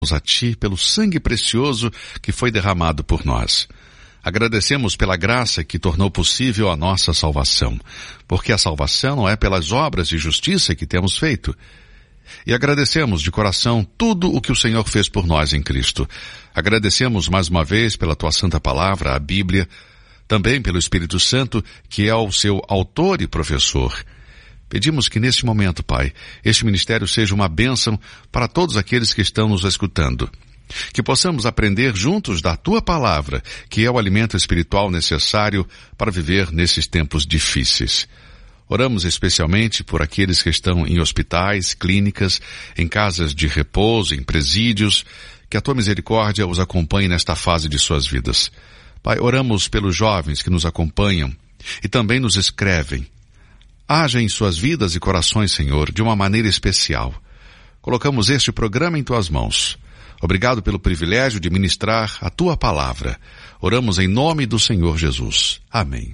a Ti pelo sangue precioso que foi derramado por nós. Agradecemos pela graça que tornou possível a nossa salvação, porque a salvação não é pelas obras de justiça que temos feito. E agradecemos de coração tudo o que o Senhor fez por nós em Cristo. Agradecemos mais uma vez pela Tua Santa Palavra, a Bíblia, também pelo Espírito Santo, que é o seu autor e professor. Pedimos que neste momento, Pai, este ministério seja uma bênção para todos aqueles que estão nos escutando. Que possamos aprender juntos da Tua Palavra, que é o alimento espiritual necessário para viver nesses tempos difíceis. Oramos especialmente por aqueles que estão em hospitais, clínicas, em casas de repouso, em presídios, que a Tua misericórdia os acompanhe nesta fase de suas vidas. Pai, oramos pelos jovens que nos acompanham e também nos escrevem. Haja em suas vidas e corações, Senhor, de uma maneira especial. Colocamos este programa em Tuas mãos. Obrigado pelo privilégio de ministrar a Tua Palavra. Oramos em nome do Senhor Jesus. Amém.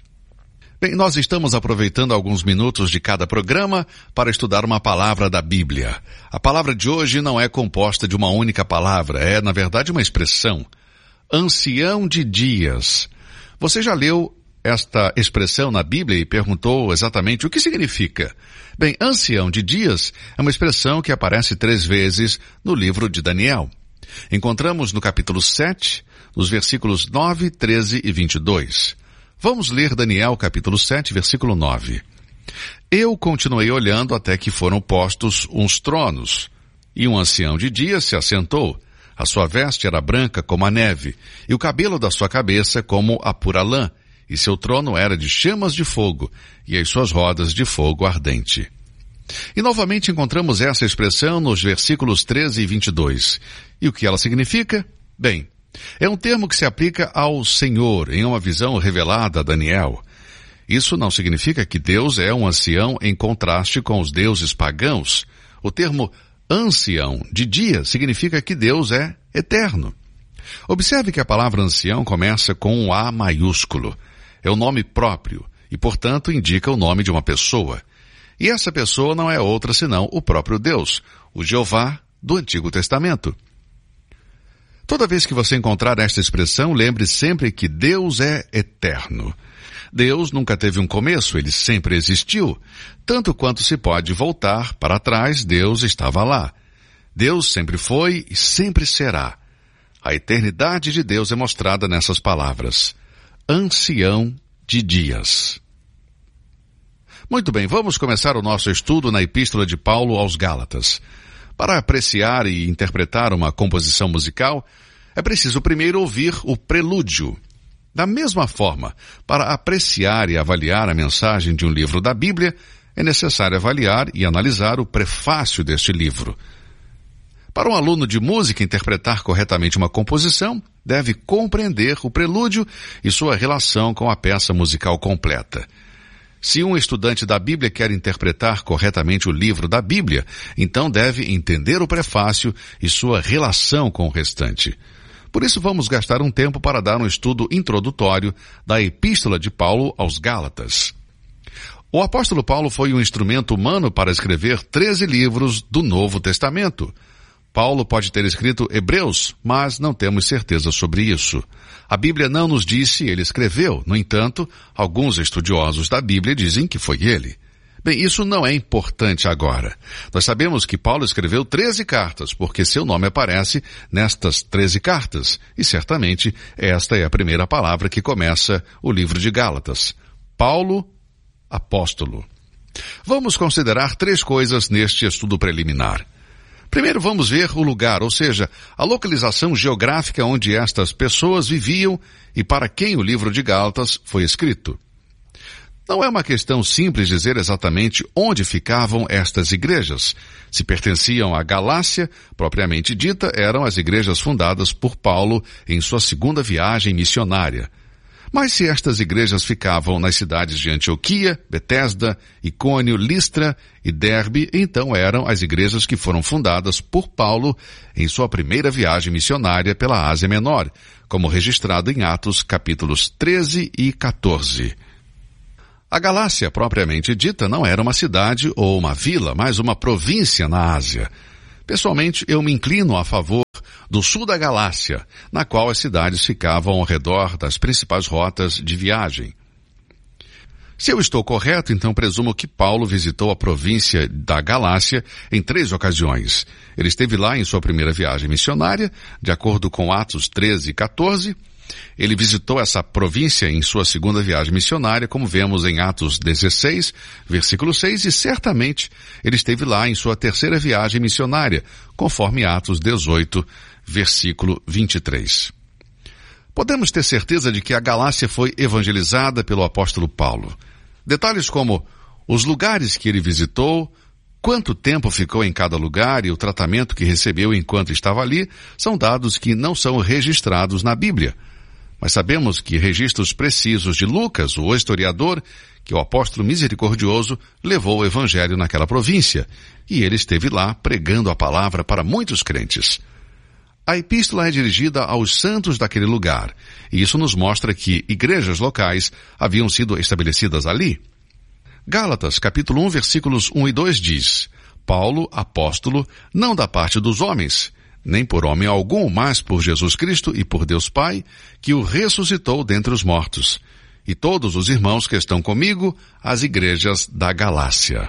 Bem, nós estamos aproveitando alguns minutos de cada programa para estudar uma palavra da Bíblia. A palavra de hoje não é composta de uma única palavra, é, na verdade, uma expressão. Ancião de dias. Você já leu esta expressão na Bíblia e perguntou exatamente o que significa? Bem, ancião de dias é uma expressão que aparece 3 vezes no livro de Daniel. Encontramos no capítulo 7, nos versículos 9, 13 e 22. Vamos ler Daniel capítulo 7, versículo 9. Eu continuei olhando até que foram postos uns tronos, e um ancião de dias se assentou. A sua veste era branca como a neve, e o cabelo da sua cabeça como a pura lã, e seu trono era de chamas de fogo, e as suas rodas de fogo ardente. E novamente encontramos essa expressão nos versículos 13 e 22. E o que ela significa? Bem, é um termo que se aplica ao Senhor em uma visão revelada a Daniel. Isso não significa que Deus é um ancião em contraste com os deuses pagãos. O termo ancião de dia significa que Deus é eterno. Observe que a palavra ancião começa com um A maiúsculo. É o nome próprio e, portanto, indica o nome de uma pessoa. E essa pessoa não é outra senão o próprio Deus, o Jeová do Antigo Testamento. Toda vez que você encontrar esta expressão, lembre sempre que Deus é eterno. Deus nunca teve um começo, ele sempre existiu. Tanto quanto se pode voltar para trás, Deus estava lá. Deus sempre foi e sempre será. A eternidade de Deus é mostrada nessas palavras. Ancião de dias. Muito bem, vamos começar o nosso estudo na Epístola de Paulo aos Gálatas. Para apreciar e interpretar uma composição musical, é preciso primeiro ouvir o prelúdio. Da mesma forma, para apreciar e avaliar a mensagem de um livro da Bíblia, é necessário avaliar e analisar o prefácio deste livro. Para um aluno de música interpretar corretamente uma composição, deve compreender o prelúdio e sua relação com a peça musical completa. Se um estudante da Bíblia quer interpretar corretamente o livro da Bíblia, então deve entender o prefácio e sua relação com o restante. Por isso vamos gastar um tempo para dar um estudo introdutório da Epístola de Paulo aos Gálatas. O apóstolo Paulo foi um instrumento humano para escrever 13 livros do Novo Testamento. Paulo pode ter escrito Hebreus, mas não temos certeza sobre isso. A Bíblia não nos diz se ele escreveu. No entanto, alguns estudiosos da Bíblia dizem que foi ele. Bem, isso não é importante agora. Nós sabemos que Paulo escreveu 13 cartas, porque seu nome aparece nestas 13 cartas. E certamente esta é a primeira palavra que começa o livro de Gálatas. Paulo, apóstolo. Vamos considerar 3 coisas neste estudo preliminar. Primeiro vamos ver o lugar, ou seja, a localização geográfica onde estas pessoas viviam e para quem o livro de Gálatas foi escrito. Não é uma questão simples dizer exatamente onde ficavam estas igrejas. Se pertenciam à Galácia, propriamente dita, eram as igrejas fundadas por Paulo em sua segunda viagem missionária. Mas se estas igrejas ficavam nas cidades de Antioquia, Betesda, Icônio, Listra e Derbe, então eram as igrejas que foram fundadas por Paulo em sua primeira viagem missionária pela Ásia Menor, como registrado em Atos capítulos 13 e 14. A Galácia, propriamente dita, não era uma cidade ou uma vila, mas uma província na Ásia. Pessoalmente, eu me inclino a favor do sul da Galácia, na qual as cidades ficavam ao redor das principais rotas de viagem. Se eu estou correto, então presumo que Paulo visitou a província da Galácia em 3 ocasiões. Ele esteve lá em sua primeira viagem missionária, de acordo com Atos 13 e 14. Ele visitou essa província em sua segunda viagem missionária, como vemos em Atos 16, versículo 6, e certamente ele esteve lá em sua terceira viagem missionária, conforme Atos 18, versículo 23. Podemos ter certeza de que a Galácia foi evangelizada pelo apóstolo Paulo. Detalhes como os lugares que ele visitou, quanto tempo ficou em cada lugar e o tratamento que recebeu enquanto estava ali, são dados que não são registrados na Bíblia. Mas sabemos que registros precisos de Lucas, o historiador, que o apóstolo misericordioso levou o evangelho naquela província, e ele esteve lá pregando a palavra para muitos crentes. A epístola é dirigida aos santos daquele lugar, e isso nos mostra que igrejas locais haviam sido estabelecidas ali. Gálatas, capítulo 1, versículos 1 e 2 diz: Paulo, apóstolo, não da parte dos homens, nem por homem algum, mas por Jesus Cristo e por Deus Pai, que o ressuscitou dentre os mortos, e todos os irmãos que estão comigo, as igrejas da Galácia.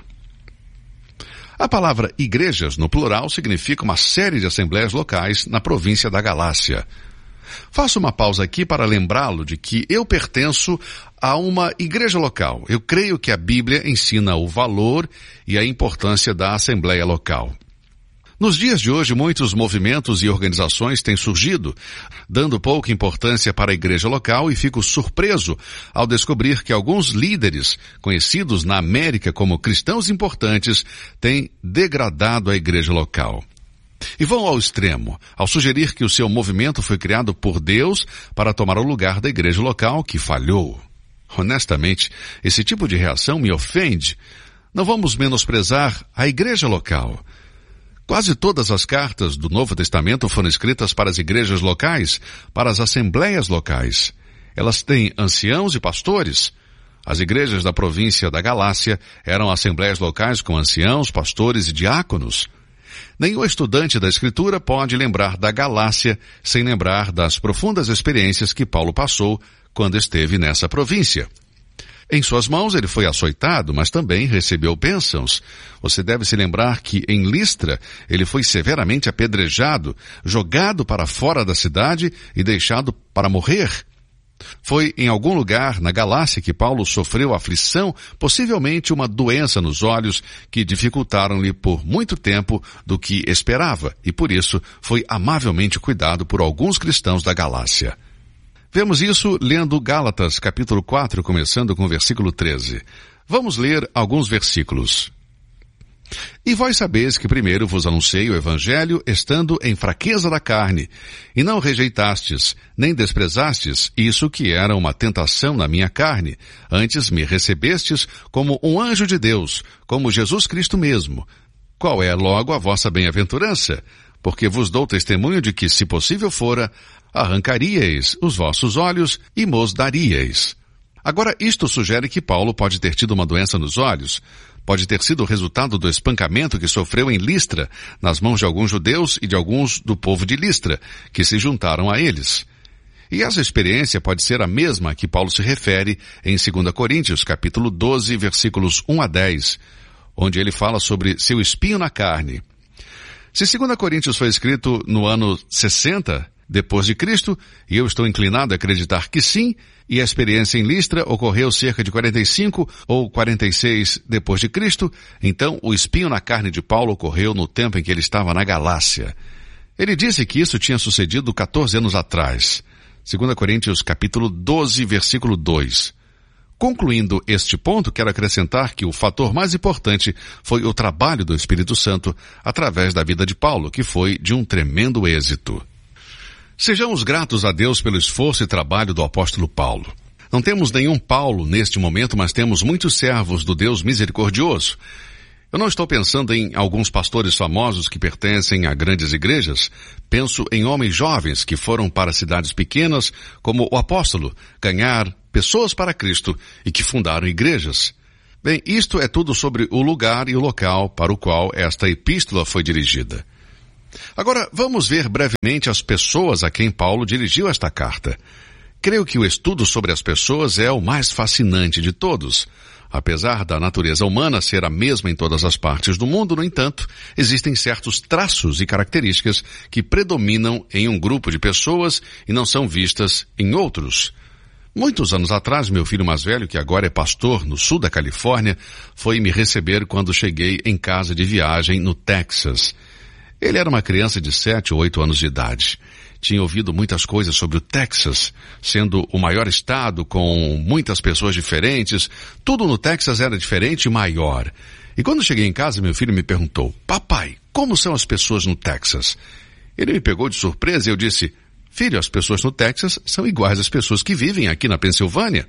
A palavra igrejas, no plural, significa uma série de assembleias locais na província da Galácia. Faço uma pausa aqui para lembrá-lo de que eu pertenço a uma igreja local. Eu creio que a Bíblia ensina o valor e a importância da assembleia local. Nos dias de hoje, muitos movimentos e organizações têm surgido, dando pouca importância para a igreja local, e fico surpreso ao descobrir que alguns líderes, conhecidos na América como cristãos importantes, têm degradado a igreja local. E vão ao extremo, ao sugerir que o seu movimento foi criado por Deus para tomar o lugar da igreja local que falhou. Honestamente, esse tipo de reação me ofende. Não vamos menosprezar a igreja local. Quase todas as cartas do Novo Testamento foram escritas para as igrejas locais, para as assembleias locais. Elas têm anciãos e pastores. As igrejas da província da Galácia eram assembleias locais com anciãos, pastores e diáconos. Nenhum estudante da Escritura pode lembrar da Galácia sem lembrar das profundas experiências que Paulo passou quando esteve nessa província. Em suas mãos ele foi açoitado, mas também recebeu bênçãos. Você deve se lembrar que em Listra ele foi severamente apedrejado, jogado para fora da cidade e deixado para morrer. Foi em algum lugar na Galácia que Paulo sofreu aflição, possivelmente uma doença nos olhos que dificultaram-lhe por muito tempo do que esperava, e por isso foi amavelmente cuidado por alguns cristãos da Galácia. Vemos isso lendo Gálatas, capítulo 4, começando com o versículo 13. Vamos ler alguns versículos. E vós sabeis que primeiro vos anunciei o Evangelho, estando em fraqueza da carne, e não rejeitastes, nem desprezastes isso que era uma tentação na minha carne, antes me recebestes como um anjo de Deus, como Jesus Cristo mesmo. Qual é logo a vossa bem-aventurança? Porque vos dou testemunho de que, se possível fora, arrancaríeis os vossos olhos e mos daríeis. Agora, isto sugere que Paulo pode ter tido uma doença nos olhos. Pode ter sido o resultado do espancamento que sofreu em Listra, nas mãos de alguns judeus e de alguns do povo de Listra, que se juntaram a eles. E essa experiência pode ser a mesma a que Paulo se refere em 2 Coríntios, capítulo 12, versículos 1 a 10, onde ele fala sobre seu espinho na carne. Se 2 Coríntios foi escrito no ano 60, depois de Cristo, e eu estou inclinado a acreditar que sim, e a experiência em Listra ocorreu cerca de 45 ou 46 depois de Cristo, então o espinho na carne de Paulo ocorreu no tempo em que ele estava na Galácia. Ele disse que isso tinha sucedido 14 anos atrás. 2 Coríntios capítulo 12, versículo 2. Concluindo este ponto, quero acrescentar que o fator mais importante foi o trabalho do Espírito Santo através da vida de Paulo, que foi de um tremendo êxito. Sejamos gratos a Deus pelo esforço e trabalho do apóstolo Paulo. Não temos nenhum Paulo neste momento, mas temos muitos servos do Deus misericordioso. Eu não estou pensando em alguns pastores famosos que pertencem a grandes igrejas. Penso em homens jovens que foram para cidades pequenas, como o apóstolo, ganhar pessoas para Cristo e que fundaram igrejas. Bem, isto é tudo sobre o lugar e o local para o qual esta epístola foi dirigida. Agora, vamos ver brevemente as pessoas a quem Paulo dirigiu esta carta. Creio que o estudo sobre as pessoas é o mais fascinante de todos. Apesar da natureza humana ser a mesma em todas as partes do mundo, no entanto, existem certos traços e características que predominam em um grupo de pessoas e não são vistas em outros. Muitos anos atrás, meu filho mais velho, que agora é pastor no sul da Califórnia, foi me receber quando cheguei em casa de viagem no Texas. Ele era uma criança de 7 ou 8 anos de idade. Tinha ouvido muitas coisas sobre o Texas, sendo o maior estado com muitas pessoas diferentes. Tudo no Texas era diferente e maior. E quando cheguei em casa, meu filho me perguntou: papai, como são as pessoas no Texas? Ele me pegou de surpresa e eu disse: filho, as pessoas no Texas são iguais às pessoas que vivem aqui na Pensilvânia.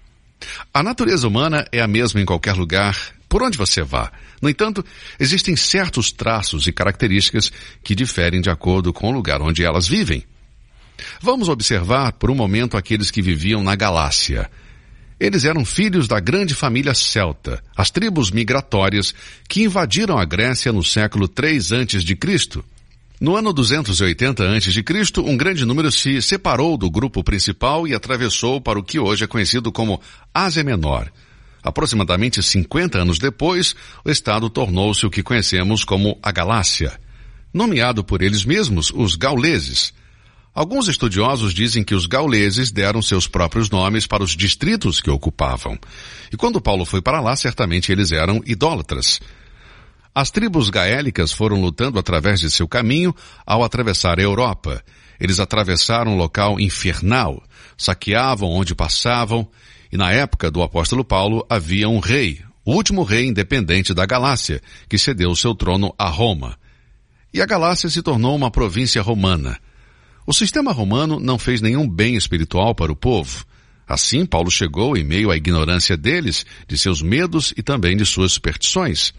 A natureza humana é a mesma em qualquer lugar, por onde você vá. No entanto, existem certos traços e características que diferem de acordo com o lugar onde elas vivem. Vamos observar por um momento aqueles que viviam na Galácia. Eles eram filhos da grande família celta, as tribos migratórias que invadiram a Grécia no século 3 a.C. No ano 280 a.C., um grande número se separou do grupo principal e atravessou para o que hoje é conhecido como Ásia Menor. Aproximadamente 50 anos depois, o estado tornou-se o que conhecemos como a Galácia, nomeado por eles mesmos os gauleses. Alguns estudiosos dizem que os gauleses deram seus próprios nomes para os distritos que ocupavam. E quando Paulo foi para lá, certamente eles eram idólatras. As tribos gaélicas foram lutando através de seu caminho ao atravessar a Europa. Eles atravessaram um local infernal, saqueavam onde passavam, e na época do apóstolo Paulo havia um rei, o último rei independente da Galácia, que cedeu seu trono a Roma. E a Galácia se tornou uma província romana. O sistema romano não fez nenhum bem espiritual para o povo. Assim, Paulo chegou em meio à ignorância deles, de seus medos e também de suas superstições.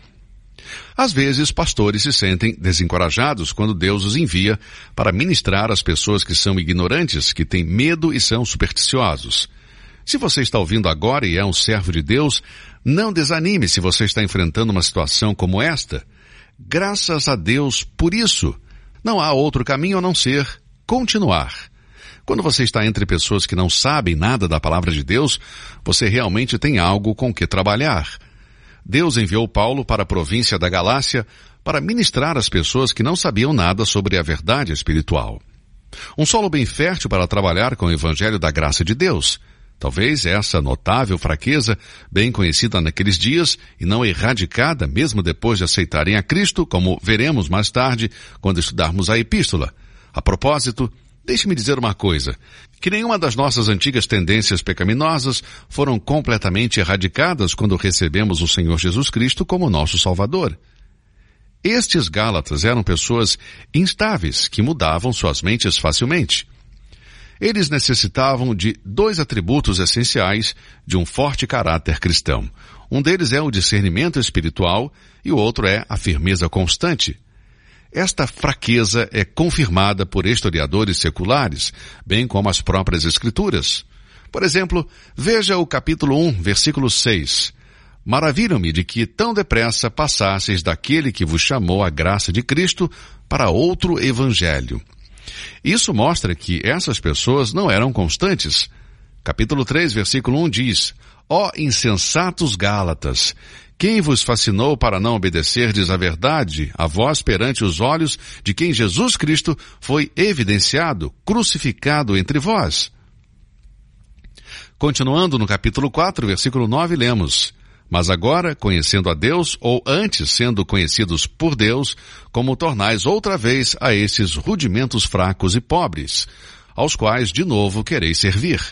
Às vezes, pastores se sentem desencorajados quando Deus os envia para ministrar às pessoas que são ignorantes, que têm medo e são supersticiosos. Se você está ouvindo agora e é um servo de Deus, não desanime se você está enfrentando uma situação como esta. Graças a Deus por isso. Não há outro caminho a não ser continuar. Quando você está entre pessoas que não sabem nada da palavra de Deus, você realmente tem algo com que trabalhar. Deus enviou Paulo para a província da Galácia para ministrar às pessoas que não sabiam nada sobre a verdade espiritual. Um solo bem fértil para trabalhar com o evangelho da graça de Deus. Talvez essa notável fraqueza, bem conhecida naqueles dias e não erradicada mesmo depois de aceitarem a Cristo, como veremos mais tarde quando estudarmos a epístola. A propósito, deixe-me dizer uma coisa, que nenhuma das nossas antigas tendências pecaminosas foram completamente erradicadas quando recebemos o Senhor Jesus Cristo como nosso Salvador. Estes Gálatas eram pessoas instáveis que mudavam suas mentes facilmente. Eles necessitavam de 2 atributos essenciais de um forte caráter cristão. Um deles é o discernimento espiritual e o outro é a firmeza constante. Esta fraqueza é confirmada por historiadores seculares, bem como as próprias Escrituras. Por exemplo, veja o capítulo 1, versículo 6. Maravilham-me de que tão depressa passasseis daquele que vos chamou a graça de Cristo para outro evangelho. Isso mostra que essas pessoas não eram constantes. Capítulo 3, versículo 1 diz: Ó insensatos Gálatas, quem vos fascinou para não obedecerdes à verdade, a vós perante os olhos de quem Jesus Cristo foi evidenciado, crucificado entre vós? Continuando no capítulo 4, versículo 9, lemos: Mas agora, conhecendo a Deus, ou antes sendo conhecidos por Deus, como tornais outra vez a esses rudimentos fracos e pobres, aos quais de novo quereis servir.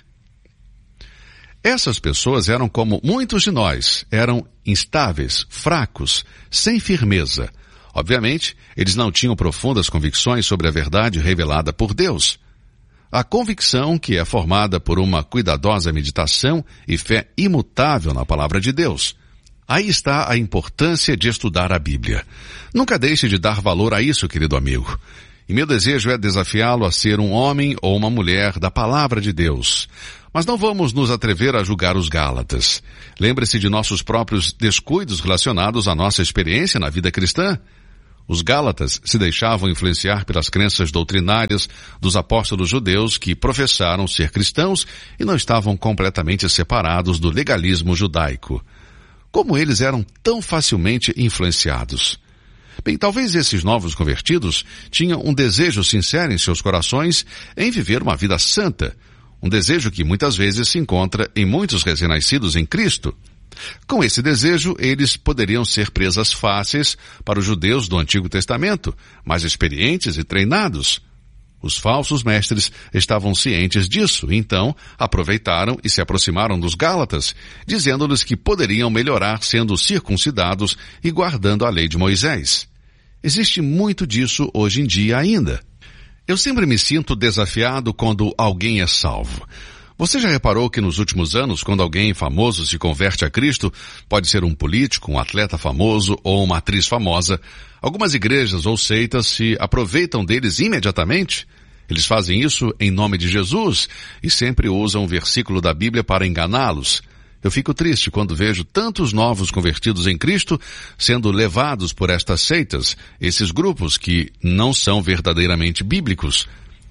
Essas pessoas eram como muitos de nós, eram instáveis, fracos, sem firmeza. Obviamente, eles não tinham profundas convicções sobre a verdade revelada por Deus. A convicção que é formada por uma cuidadosa meditação e fé imutável na palavra de Deus. Aí está a importância de estudar a Bíblia. Nunca deixe de dar valor a isso, querido amigo. E meu desejo é desafiá-lo a ser um homem ou uma mulher da palavra de Deus. Mas não vamos nos atrever a julgar os Gálatas. Lembre-se de nossos próprios descuidos relacionados à nossa experiência na vida cristã. Os Gálatas se deixavam influenciar pelas crenças doutrinárias dos apóstolos judeus que professaram ser cristãos e não estavam completamente separados do legalismo judaico. Como eles eram tão facilmente influenciados? Bem, talvez esses novos convertidos tinham um desejo sincero em seus corações em viver uma vida santa, um desejo que muitas vezes se encontra em muitos recém-nascidos em Cristo. Com esse desejo, eles poderiam ser presas fáceis para os judeus do Antigo Testamento, mais experientes e treinados. Os falsos mestres estavam cientes disso, então aproveitaram e se aproximaram dos Gálatas, dizendo-lhes que poderiam melhorar sendo circuncidados e guardando a lei de Moisés. Existe muito disso hoje em dia ainda. Eu sempre me sinto desafiado quando alguém é salvo. Você já reparou que nos últimos anos, quando alguém famoso se converte a Cristo, pode ser um político, um atleta famoso ou uma atriz famosa, algumas igrejas ou seitas se aproveitam deles imediatamente? Eles fazem isso em nome de Jesus e sempre usam um versículo da Bíblia para enganá-los. Eu fico triste quando vejo tantos novos convertidos em Cristo sendo levados por estas seitas, esses grupos que não são verdadeiramente bíblicos.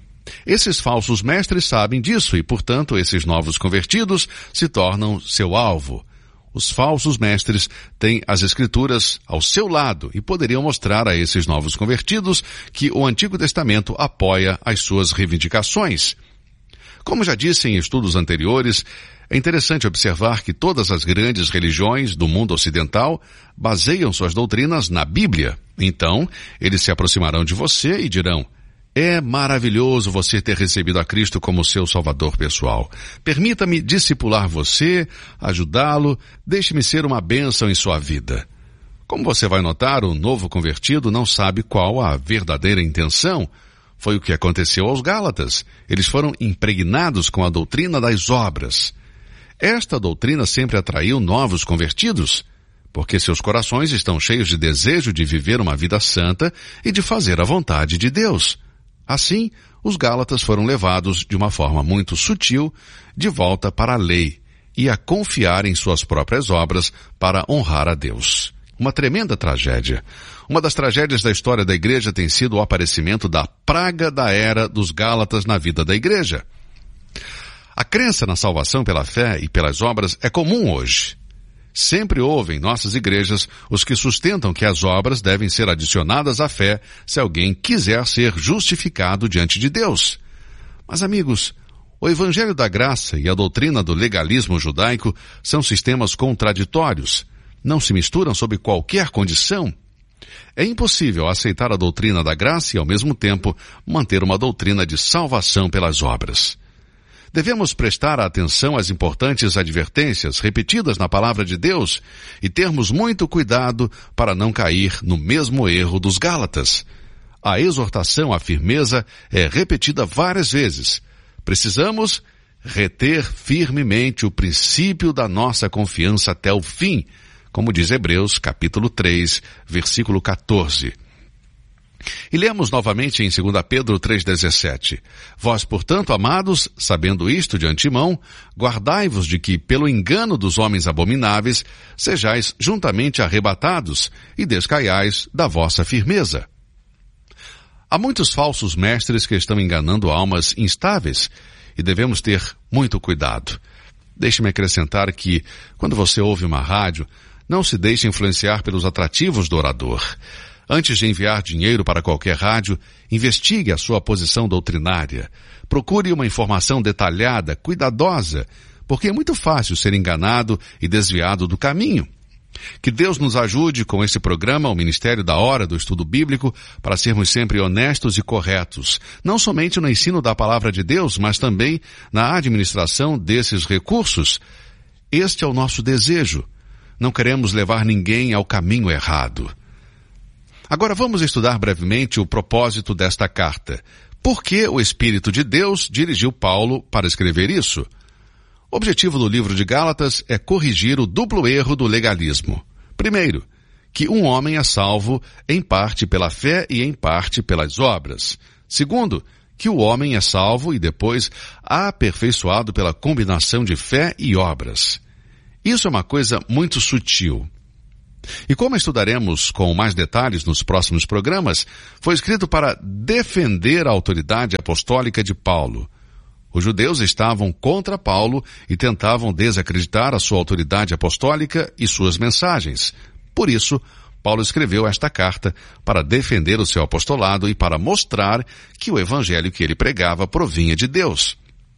Esses falsos mestres sabem disso e, portanto, esses novos convertidos se tornam seu alvo. Os falsos mestres têm as Escrituras ao seu lado e poderiam mostrar a esses novos convertidos que o Antigo Testamento apoia as suas reivindicações. Como já disse em estudos anteriores, é interessante observar que todas as grandes religiões do mundo ocidental baseiam suas doutrinas na Bíblia. Então, eles se aproximarão de você e dirão: é maravilhoso você ter recebido a Cristo como seu Salvador pessoal. Permita-me discipular você, ajudá-lo, deixe-me ser uma bênção em sua vida. Como você vai notar, o novo convertido não sabe qual a verdadeira intenção. Foi o que aconteceu aos Gálatas. Eles foram impregnados com a doutrina das obras. Esta doutrina sempre atraiu novos convertidos, porque seus corações estão cheios de desejo de viver uma vida santa e de fazer a vontade de Deus. Assim, os Gálatas foram levados de uma forma muito sutil de volta para a lei e a confiar em suas próprias obras para honrar a Deus. Uma tremenda tragédia. Uma das tragédias da história da igreja tem sido o aparecimento da praga da era dos Gálatas na vida da igreja. A crença na salvação pela fé e pelas obras é comum hoje. Sempre houve em nossas igrejas os que sustentam que as obras devem ser adicionadas à fé se alguém quiser ser justificado diante de Deus. Mas, amigos, o Evangelho da Graça e a doutrina do legalismo judaico são sistemas contraditórios. Não se misturam sob qualquer condição. É impossível aceitar a doutrina da graça e, ao mesmo tempo, manter uma doutrina de salvação pelas obras. Devemos prestar atenção às importantes advertências repetidas na palavra de Deus e termos muito cuidado para não cair no mesmo erro dos Gálatas. A exortação à firmeza é repetida várias vezes. Precisamos reter firmemente o princípio da nossa confiança até o fim, como diz Hebreus, capítulo 3, versículo 14. E lemos novamente em 2 Pedro 3,17. Vós, portanto, amados, sabendo isto de antemão, guardai-vos de que, pelo engano dos homens abomináveis, sejais juntamente arrebatados e descaiais da vossa firmeza. Há muitos falsos mestres que estão enganando almas instáveis e devemos ter muito cuidado. Deixe-me acrescentar que, quando você ouve uma rádio, não se deixe influenciar pelos atrativos do orador. Antes de enviar dinheiro para qualquer rádio, investigue a sua posição doutrinária. Procure uma informação detalhada, cuidadosa, porque é muito fácil ser enganado e desviado do caminho. Que Deus nos ajude com esse programa, o Ministério da Hora do Estudo Bíblico, para sermos sempre honestos e corretos, não somente no ensino da Palavra de Deus, mas também na administração desses recursos. Este é o nosso desejo. Não queremos levar ninguém ao caminho errado. Agora vamos estudar brevemente o propósito desta carta. Por que o Espírito de Deus dirigiu Paulo para escrever isso? O objetivo do livro de Gálatas é corrigir o duplo erro do legalismo. Primeiro, que um homem é salvo em parte pela fé e em parte pelas obras. Segundo, que o homem é salvo e depois aperfeiçoado pela combinação de fé e obras. Isso é uma coisa muito sutil. E como estudaremos com mais detalhes nos próximos programas, foi escrito para defender a autoridade apostólica de Paulo. Os judeus estavam contra Paulo e tentavam desacreditar a sua autoridade apostólica e suas mensagens. Por isso, Paulo escreveu esta carta para defender o seu apostolado e para mostrar que o evangelho que ele pregava provinha de Deus.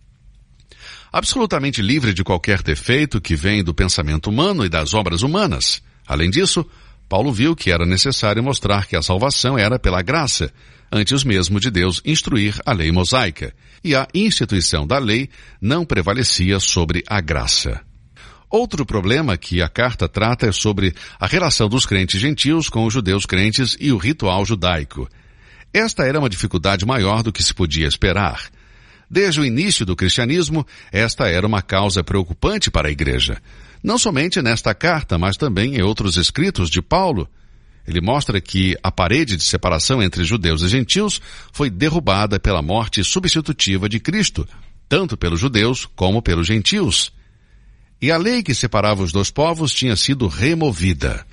Absolutamente livre de qualquer defeito que vem do pensamento humano e das obras humanas. Além disso, Paulo viu que era necessário mostrar que a salvação era pela graça, antes mesmo de Deus instruir a lei mosaica, e a instituição da lei não prevalecia sobre a graça. Outro problema que a carta trata é sobre a relação dos crentes gentios com os judeus crentes e o ritual judaico. Esta era uma dificuldade maior do que se podia esperar. Desde o início do cristianismo, esta era uma causa preocupante para a igreja. Não somente nesta carta, mas também em outros escritos de Paulo. Ele mostra que a parede de separação entre judeus e gentios foi derrubada pela morte substitutiva de Cristo, tanto pelos judeus como pelos gentios. E a lei que separava os dois povos tinha sido removida.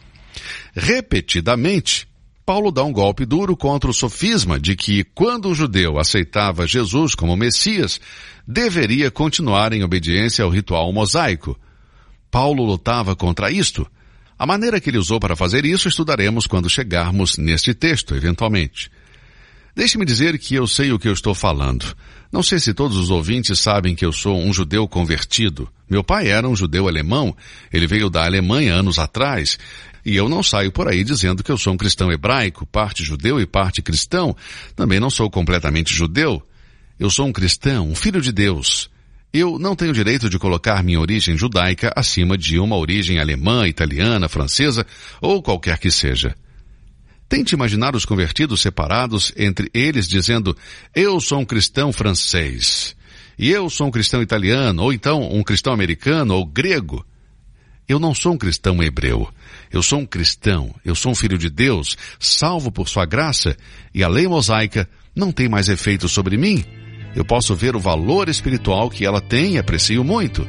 Repetidamente, Paulo dá um golpe duro contra o sofisma de que, quando o judeu aceitava Jesus como Messias, deveria continuar em obediência ao ritual mosaico. Paulo lutava contra isto. A maneira que ele usou para fazer isso estudaremos quando chegarmos neste texto, eventualmente. Deixe-me dizer que eu sei o que eu estou falando. Não sei se todos os ouvintes sabem que eu sou um judeu convertido. Meu pai era um judeu alemão, ele veio da Alemanha anos atrás, e eu não saio por aí dizendo que eu sou um cristão hebraico, parte judeu e parte cristão. Também não sou completamente judeu. Eu sou um cristão, um filho de Deus. Eu não tenho direito de colocar minha origem judaica acima de uma origem alemã, italiana, francesa ou qualquer que seja. Tente imaginar os convertidos separados entre eles dizendo, eu sou um cristão francês, e eu sou um cristão italiano, ou então um cristão americano ou grego. Eu não sou um cristão hebreu. Eu sou um cristão, eu sou um filho de Deus, salvo por sua graça, e a lei mosaica não tem mais efeito sobre mim. Eu posso ver o valor espiritual que ela tem e aprecio muito.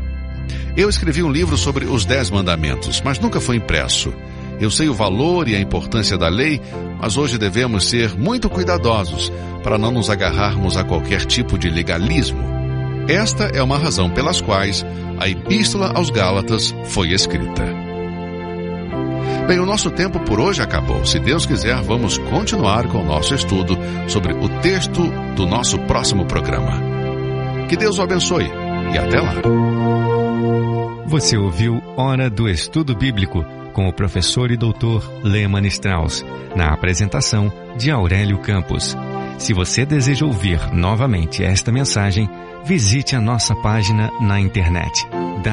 Eu escrevi um livro sobre os 10 mandamentos, mas nunca foi impresso. Eu sei o valor e a importância da lei, mas hoje devemos ser muito cuidadosos para não nos agarrarmos a qualquer tipo de legalismo. Esta é uma razão pelas quais a Epístola aos Gálatas foi escrita. Bem, o nosso tempo por hoje acabou. Se Deus quiser, vamos continuar com o nosso estudo sobre o texto do nosso próximo programa. Que Deus o abençoe e até lá. Você ouviu Hora do Estudo Bíblico com o professor e doutor Lehmann Strauss, na apresentação de Aurélio Campos. Se você deseja ouvir novamente esta mensagem, visite a nossa página na internet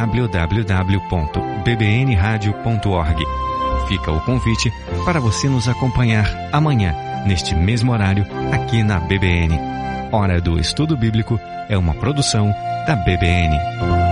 www.bbnradio.org. Fica o convite para você nos acompanhar amanhã, neste mesmo horário, aqui na BBN. Hora do Estudo Bíblico é uma produção da BBN.